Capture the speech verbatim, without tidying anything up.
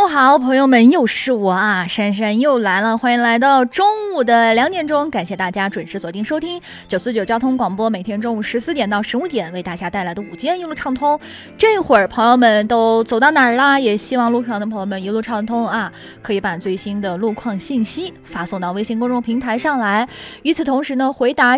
好，朋友们，又是我啊，珊珊又来了，欢迎来到中午的两点钟，感谢大家准时锁定收听九四九交通广播，每天中午十四点到十五点为大家带来的午间一路畅通。这会儿朋友们都走到哪儿啦？也希望路上的朋友们一路畅通啊，可以把最新的路况信息发送到微信公众平台上来。与此同时呢，回答